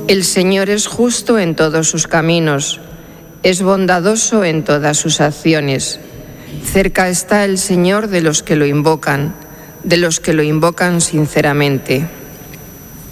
El Señor es justo en todos sus caminos, es bondadoso en todas sus acciones. Cerca está el Señor de los que lo invocan sinceramente.